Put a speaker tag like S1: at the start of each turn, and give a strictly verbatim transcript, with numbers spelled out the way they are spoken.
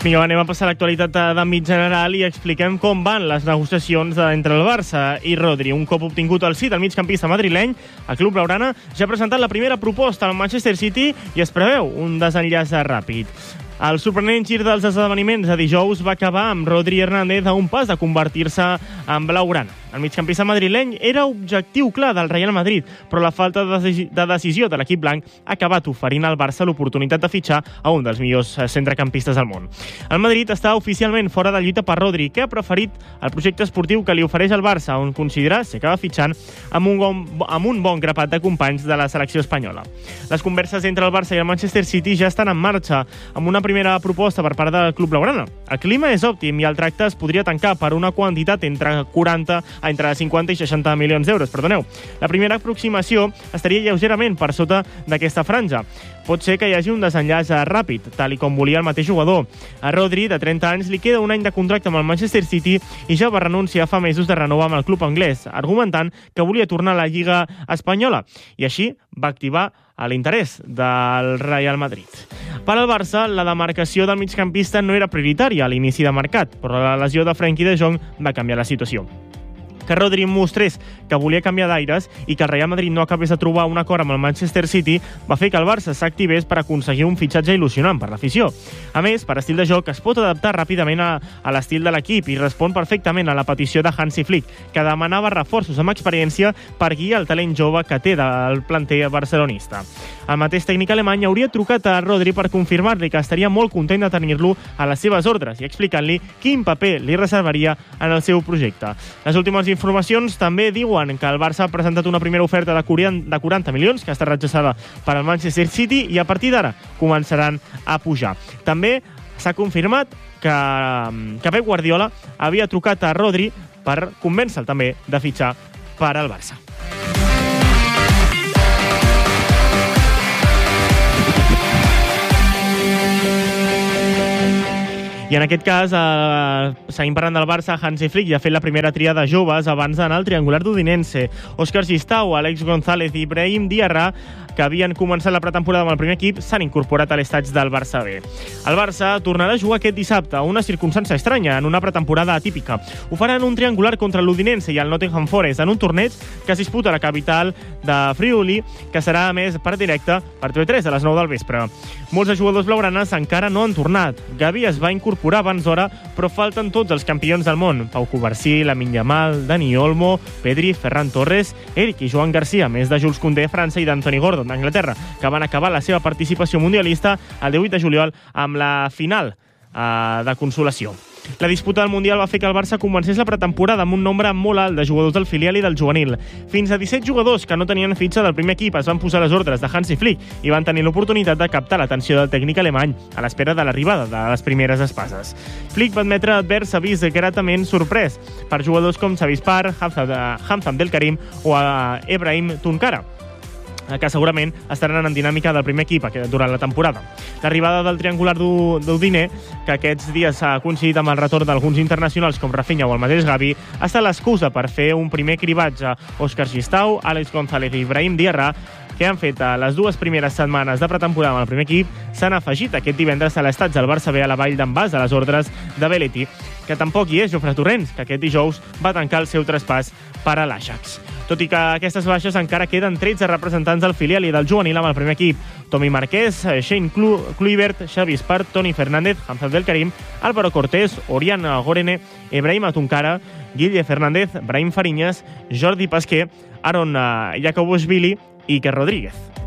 S1: Vinga, anem a passar a l'actualitat d'àmbit general i expliquem com van les negociacions entre el Barça i Rodri. Un cop obtingut el sí del migcampista madrileny, el club blaugrana ja ha presentat la primera proposta al Manchester City i es preveu un desenllaç ràpid. El sorprenent gir dels esdeveniments de dijous va acabar amb Rodri Hernández a un pas de convertir-se en blaugrana. El migcampista madrileny era objectiu clar del Real Madrid, però la falta de decisió de l'equip blanc ha acabat oferint al Barça l'oportunitat de fitxar a un dels millors centrecampistes del món. El Madrid està oficialment fora de lluita per Rodri, que ha preferit el projecte esportiu que li ofereix el Barça, on considera si acaba fitxant amb un, bon, amb un bon grapat de companys de la selecció espanyola. Les converses entre el Barça i el Manchester City ja estan en marxa, amb una primera proposta per part del club blaugrana. El clima és òptim i el tracte es podria tancar per una quantitat entre quaranta entre cinquanta i seixanta milions d'euros, perdoneu. La primera aproximació estaria lleugerament per sota d'aquesta franja. Pot ser que hi hagi un desenllaç ràpid, tal i com volia el mateix jugador. A Rodri, de trenta anys, li queda un any de contracte amb el Manchester City i ja va renunciar fa mesos de renovar amb el club anglès, argumentant que volia tornar a la Lliga espanyola. I així va activar l'interès del Real Madrid. Per al Barça, la demarcació del migcampista no era prioritària a l'inici de mercat, però la lesió de Frenkie de Jong va canviar la situació. Que Rodri mostrés que volia canviar d'aires i que el Real Madrid no acabés de trobar un acord amb el Manchester City va fer que el Barça s'activés per aconseguir un fitxatge il·lusionant per l'afició. A més, per estil de joc, es pot adaptar ràpidament a, a l'estil de l'equip i respon perfectament a la petició de Hansi Flick, que demanava reforços amb experiència per guiar el talent jove que té del planter barcelonista. El mateix tècnic alemany hauria trucat a Rodri per confirmar-li que estaria molt content de tenir-lo a les seves ordres i explicant-li quin paper li reservaria en el seu projecte. Les últimes informacions també diuen que el Barça ha presentat una primera oferta de quaranta milions, que ha estat rechaçada per al Manchester City, i a partir d'ara començaran a pujar. També s'ha confirmat que, que Pep Guardiola havia trucat a Rodri per convèncer-lo també de fitxar per al Barça. I en aquest cas, eh, seguim parlant del Barça, Hansi Flick ja ha fet la primera tria de joves abans d'anar al triangular d'Udinense. Òscar Gistau, Àlex González i Ibrahim Diarra, que havien començat la pretemporada amb el primer equip, s'han incorporat a l'estatge del Barça B. El Barça tornarà a jugar aquest dissabte, una circumstància estranya, en una pretemporada atípica. Ho farà en un triangular contra l'Udinense i el Nottingham Forest, en un torneig que es disputa a la capital de Friuli, que serà, a més, per directe per T V tres a les nou del vespre. Molts de jugadors blaugranes encara no han tornat. Gavi es va incorporar abans d'hora, però falten tots els campions del món. Pau Covarsí, Lamine Yamal, Dani Olmo, Pedri, Ferran Torres, Eric i Joan Garcia, a més de Jules Koundé, França, i d'Anthony Gordon, d'Anglaterra, que van acabar la seva participació mundialista el divuit de juliol amb la final eh, de consolació. La disputa del Mundial va fer que el Barça comencés la pretemporada amb un nombre molt alt de jugadors del filial i del juvenil. Fins a disset jugadors que no tenien fitxa del primer equip es van posar les ordres de Hansi Flick i van tenir l'oportunitat de captar l'atenció del tècnic alemany a l'espera de l'arribada de les primeres espases. Flick va admetre haver-se vist gratament sorprès per jugadors com Xavi Spar, Hamza Abdelkarim o Ebrahim Tunkara, que segurament estaran en dinàmica del primer equip durant la temporada. L'arribada del triangular d'Udine, que aquests dies ha coincidit amb el retorn d'alguns internacionals com Rafinha o el mateix Gavi, ha estat l'excusa per fer un primer cribatge. Òscar Gistau, Àlex González i Ibrahim Diarra, que han fet les dues primeres setmanes de pretemporada amb el primer equip, s'han afegit aquest divendres a l'estatge del Barça B a la Vall d'en Bas a les ordres de Belletti, que tampoc hi és Jofre Torrents, que aquest dijous va tancar el seu traspàs per a l'Ajax. Tot i que aquestes baixes encara queden tretze representants del filial i del juvenil amb el primer equip. Tomi Marquès, Shane Kluivert, Xavi Espart, Toni Fernández, Hamza Abdelkarim, Álvaro Cortés, Orián Gorene, Ebrahim Tunkara, Guille Fernández, Brahim Fariñas, Jordi Pasquer, Aaron Jakobovili i Iker Rodríguez.